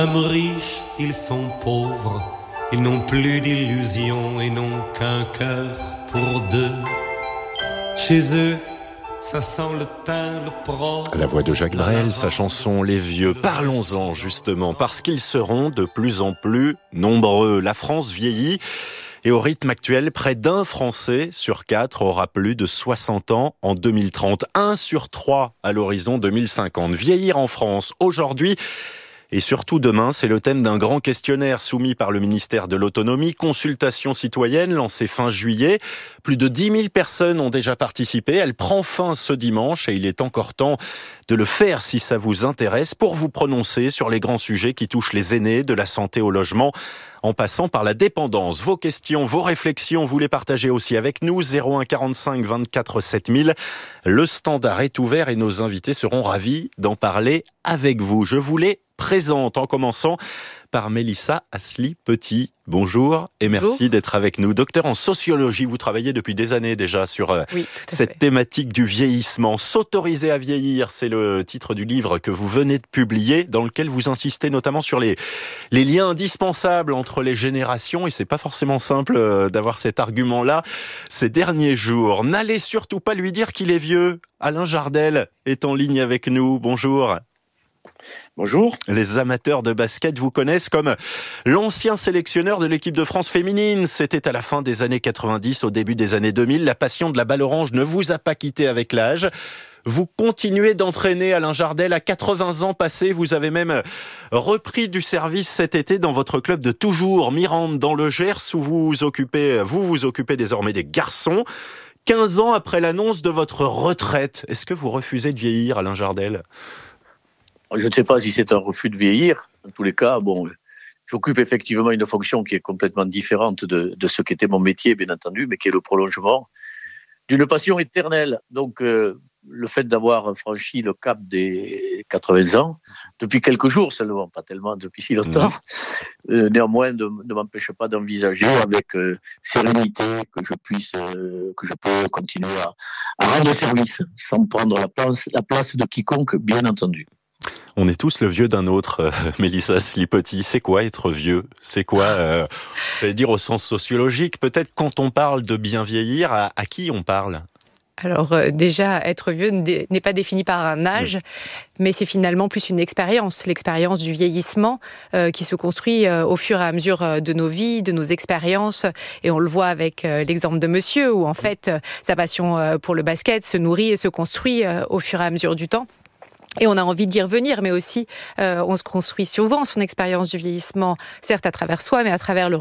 Riches, ils sont pauvres, ils n'ont plus d'illusions et n'ont qu'un cœur pour deux. Chez eux, ça sent le thym, le propre. La voix de Jacques Brel, sa chanson Les Vieux. Parlons-en justement, parce qu'ils seront de plus en plus nombreux. La France vieillit. Et au rythme actuel, près d'un Français sur 4 aura plus de 60 ans en 2030. 1 sur 3 à l'horizon 2050. Vieillir en France, aujourd'hui et surtout demain, c'est le thème d'un grand questionnaire soumis par le ministère de l'Autonomie. Consultation citoyenne lancée fin juillet. Plus de 10 000 personnes ont déjà participé. Elle prend fin ce dimanche et il est encore temps de le faire si ça vous intéresse pour vous prononcer sur les grands sujets qui touchent les aînés, de la santé au logement, en passant par la dépendance. Vos questions, vos réflexions, vous les partagez aussi avec nous. 01 45 24 7000. Le standard est ouvert et nos invités seront ravis d'en parler avec vous. Je vous les présente en commençant par Mélissa Asli-Petit. Bonjour et merci d'être avec nous. Docteur en sociologie, vous travaillez depuis des années déjà sur cette thématique du vieillissement. S'autoriser à vieillir, c'est le titre du livre que vous venez de publier, dans lequel vous insistez notamment sur les liens indispensables entre les générations. Et c'est pas forcément simple d'avoir cet argument-là ces derniers jours. N'allez surtout pas lui dire qu'il est vieux. Alain Jardel est en ligne avec nous. Bonjour. Bonjour. Les amateurs de basket vous connaissent comme l'ancien sélectionneur de l'équipe de France féminine. C'était à la fin des années 90, au début des années 2000. La passion de la balle orange ne vous a pas quitté avec l'âge. Vous continuez d'entraîner Alain Jardel à 80 ans passés. Vous avez même repris du service cet été dans votre club de toujours, Mirande, dans le Gers, où vous vous occupez désormais des garçons. 15 ans après l'annonce de votre retraite, est-ce que vous refusez de vieillir, Alain Jardel ? Je ne sais pas si c'est un refus de vieillir. En tous les cas, j'occupe effectivement une fonction qui est complètement différente de ce qu'était mon métier, bien entendu, mais qui est le prolongement d'une passion éternelle. Donc, le fait d'avoir franchi le cap des 80 ans, depuis quelques jours seulement, pas tellement depuis si longtemps, néanmoins ne m'empêche pas d'envisager avec sérénité que je peux continuer à rendre service sans prendre la place de quiconque, bien entendu. On est tous le vieux d'un autre, Mélissa Asli-Petit. C'est quoi être vieux ? C'est quoi, dire au sens sociologique, peut-être quand on parle de bien vieillir, à qui on parle ? Alors déjà, être vieux n'est pas défini par un âge, mais c'est finalement plus une expérience, l'expérience du vieillissement qui se construit au fur et à mesure de nos vies, de nos expériences. Et on le voit avec l'exemple de monsieur, où en fait, sa passion pour le basket se nourrit et se construit au fur et à mesure du temps. Et on a envie d'y revenir, mais aussi on se construit souvent son expérience du vieillissement, certes à travers soi, mais à travers le